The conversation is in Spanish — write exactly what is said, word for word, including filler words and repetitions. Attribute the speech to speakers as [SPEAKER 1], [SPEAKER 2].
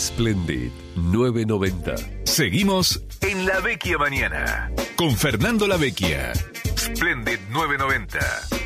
[SPEAKER 1] Splendid nueve noventa.
[SPEAKER 2] Seguimos en La Vecchia Mañana con Fernando La Vecchia. Splendid nueve noventa.